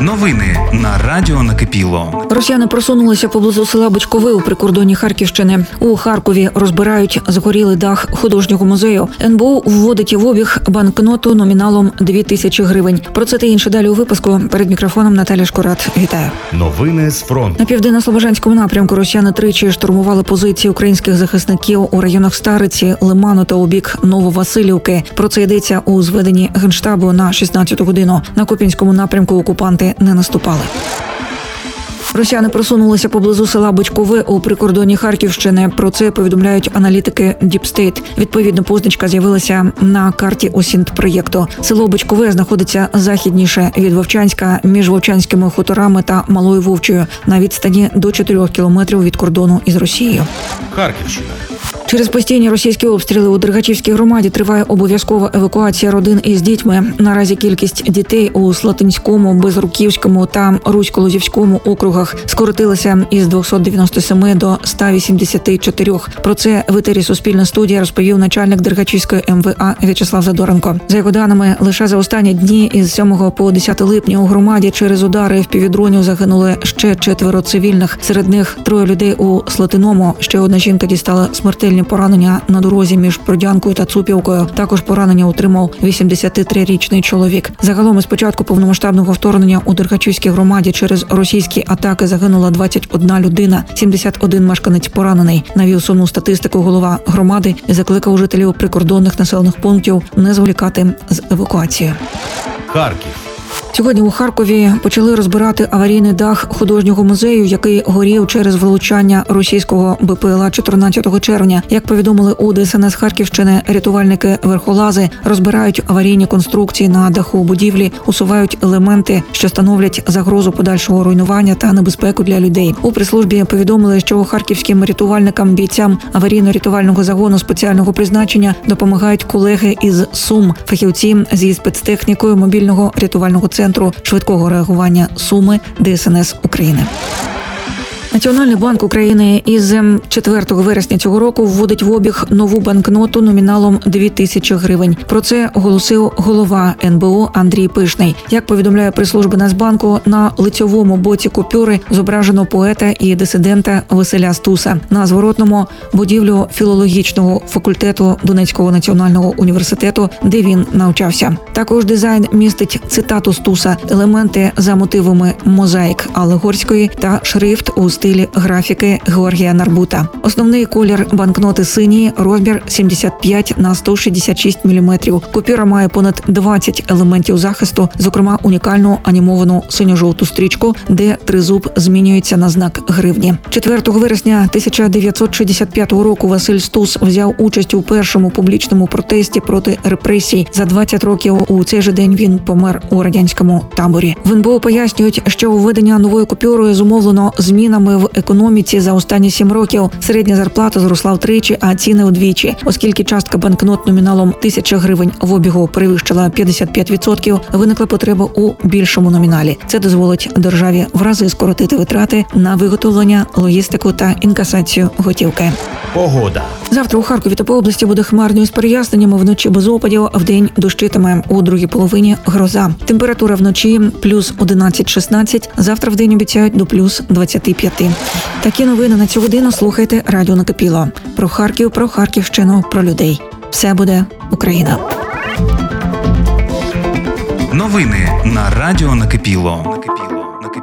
Новини на радіо Накипіло. Росіяни просунулися поблизу села Бичкове у прикордонні Харківщини. У Харкові розбирають згорілий дах художнього музею. НБУ вводить в обіг банкноту номіналом 2000 гривень. Про це та інше далі у випуску. Перед мікрофоном Наталя Шкурат. Вітаю. Новини з фронту. На південно-слобожанському напрямку росіяни тричі штурмували позиції українських захисників у районах Стариці, Лиману та у бік Нововасилівки. Про це йдеться у зведенні Генштабу на 16-ту годину. На Куп'янському напрямку окупанти не наступали. Росіяни просунулися поблизу села Бичкове у прикордонні Харківщини. Про це повідомляють аналітики Deep State. Відповідно, позначка з'явилася на карті ОСІНТ-проєкту. Село Бичкове знаходиться західніше від Вовчанська, між Вовчанськими хуторами та Малою Вовчею, на відстані до 4 кілометрів від кордону із Росією. Харківщина. Через постійні російські обстріли у Дергачівській громаді триває обов'язкова евакуація родин із дітьми. Наразі кількість дітей у Слатинському, Безруківському та Русько-Лозівському округах скоротилася із 297 до 184. Про це в етері Суспільна студія розповів начальник Дергачівської МВА В'ячеслав Задоренко. За його даними, лише за останні дні із 7 по 10 липня у громаді через удари FPV-дронів загинули ще 4 цивільних. Серед них 3 людей у Слатиному. Ще одна жінка дістала смертельні поранення на дорозі між Продянкою та Цупівкою. Також поранення отримав 83-річний чоловік. Загалом із початку повномасштабного вторгнення у Дергачівській громаді через російські атаки загинула 21 людина, 71 мешканець поранений. Навів сумну статистику голова громади і закликав жителів прикордонних населених пунктів не зволікати з евакуацією. Харків. Сьогодні у Харкові почали розбирати аварійний дах художнього музею, який горів через влучання російського БПЛА 14 червня. Як повідомили у ДСНС Харківщини, рятувальники верхолази розбирають аварійні конструкції на даху будівлі, усувають елементи, що становлять загрозу подальшого руйнування та небезпеку для людей. У прес-службі повідомили, що харківським рятувальникам, бійцям аварійно-рятувального загону спеціального призначення допомагають колеги із Сум, фахівці зі спецтехнікою мобільного рятувального центру швидкого реагування Суми ДСНС України. Національний банк України із 4 вересня цього року вводить в обіг нову банкноту номіналом 2000 гривень. Про це оголосив голова НБУ Андрій Пишний. Як повідомляє прес-служба Нацбанку, на лицьовому боці купюри зображено поета і дисидента Василя Стуса. На зворотному – будівлю філологічного факультету Донецького національного університету, де він навчався. Також дизайн містить цитату Стуса, елементи за мотивами мозаїк Алегорської та шрифт у стилі графіки Георгія Нарбута. Основний колір банкноти синій, розмір 75 на 166 мм. Купюра має понад 20 елементів захисту, зокрема унікальну анімовану синьо-жовту стрічку, де тризуб змінюється на знак гривні. 4 вересня 1965 року Василь Стус взяв участь у першому публічному протесті проти репресій. За 20 років у цей же день він помер у радянському таборі. В НБУ пояснюють, що введення нової купюри зумовлено змінами в економіці за останні 7 років. Середня зарплата зросла втричі, а ціни удвічі. Оскільки частка банкнот номіналом 1000 гривень в обігу перевищила 55%, виникла потреба у більшому номіналі. Це дозволить державі в рази скоротити витрати на виготовлення, логістику та інкасацію готівки. Погода. Завтра у Харкові та по області буде хмарною з переясненнями, вночі без опадів, вдень дощитиме, у другій половині гроза. Температура вночі плюс 11-16, завтра вдень обіцяють до плюс 25. Такі новини на цю годину слухайте радіо Накипіло. Про Харків, про Харківщину, про людей. Все буде Україна. Новини на радіо Накипіло.